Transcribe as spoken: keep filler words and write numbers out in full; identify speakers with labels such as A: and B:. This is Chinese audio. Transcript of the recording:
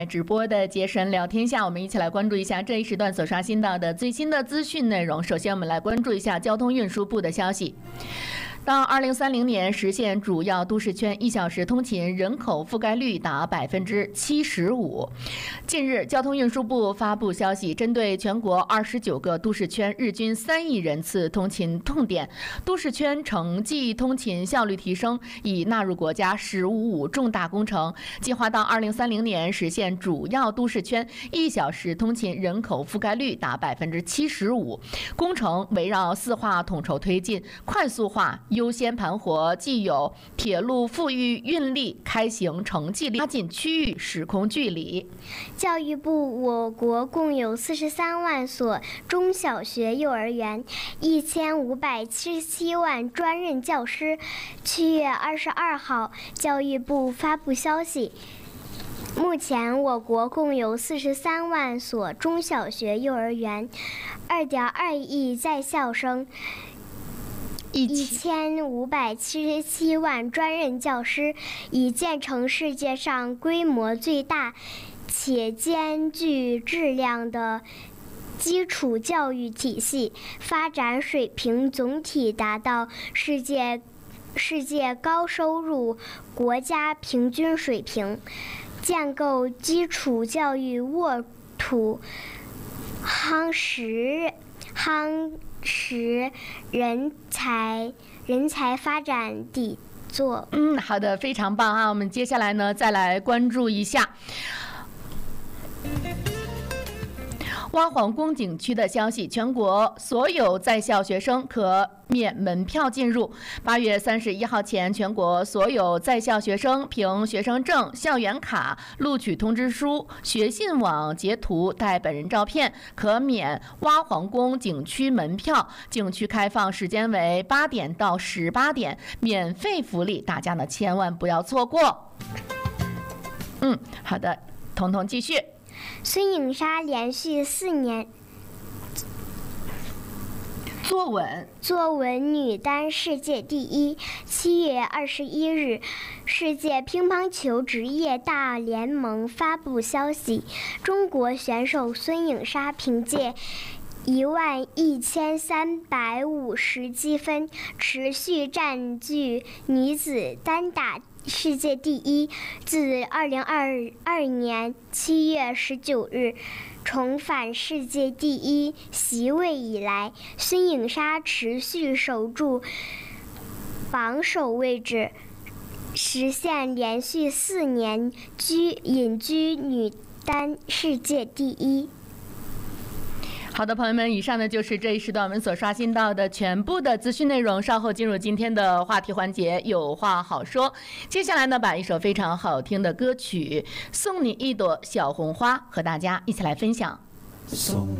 A: 直播的杰神聊天下，我们一起来关注一下这一时段所刷新到的最新的资讯内容。首先，我们来关注一下交通运输部的消息。到二零三零年实现主要都市圈一小时通勤人口覆盖率达百分之七十五。近日，交通运输部发布消息，针对全国二十九个都市圈日均三亿人次通勤痛点，都市圈城际通勤效率提升已纳入国家“十五五”重大工程，计划到二零三零年实现主要都市圈一小时通勤人口覆盖率达百分之七十五。工程围绕四化统筹推进，快速化。优先盘活既有铁路富裕运力，开行城际拉近区域时空距离。
B: 教育部，我国共有四十三万所中小学、幼儿园，一千五百七十七万专任教师。七月二十二号，教育部发布消息。目前，我国共有四十三万所中小学、幼儿园，二点二亿在校生。一千五百七十七万专任教师，已建成世界上规模最大且兼具质量的基础教育体系，发展水平总体达到世界世界高收入国家平均水平，建构基础教育沃土夯实夯实人才人才发展底座。
A: 嗯，好的，非常棒啊！我们接下来呢，再来关注一下蛙皇宫景区的消息，全国所有在校学生可免门票进入。八月三十一号前，全国所有在校学生凭学生证、校园卡、录取通知书、学信网截图带本人照片，可免蛙皇宫景区门票。景区开放时间为八点到十八点，免费福利，大家呢千万不要错过。嗯，好的，彤彤继续。
B: 孙颖莎连续四年
A: 坐稳
B: 坐稳女单世界第一。七月二十一日，世界乒乓球职业大联盟发布消息，中国选手孙颖莎凭借一万一千三百五十积分，持续占据女子单打世界第一。自二零二二年七月十九日重返世界第一席位以来，孙颖莎持续守住榜首位置，实现连续四年居隐居女单世界第一。
A: 好的，朋友们，以上呢就是这一时段我们所刷新到的全部的资讯内容。稍后进入今天的话题环节，有话好说。接下来呢，把一首非常好听的歌曲《送你一朵小红花》和大家一起来分享。
C: 送